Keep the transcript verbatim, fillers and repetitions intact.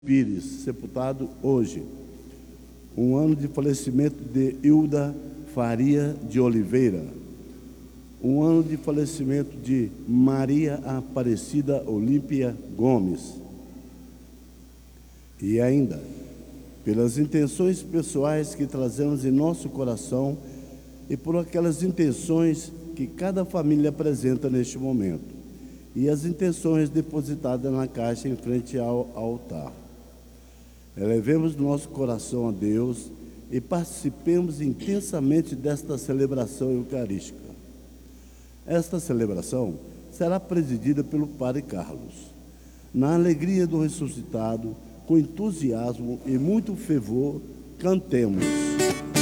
Pires, sepultado hoje. Um ano de falecimento de Hilda Faria de Oliveira. Um ano de falecimento de Maria Aparecida Olímpia Gomes. E ainda, pelas intenções pessoais que trazemos em nosso coração e por aquelas intenções que cada família apresenta neste momento, e as intenções depositadas na caixa em frente ao altar. Elevemos nosso coração a Deus e participemos intensamente desta celebração eucarística. Esta celebração será presidida pelo Padre Carlos. Na alegria do ressuscitado, com entusiasmo e muito fervor, cantemos.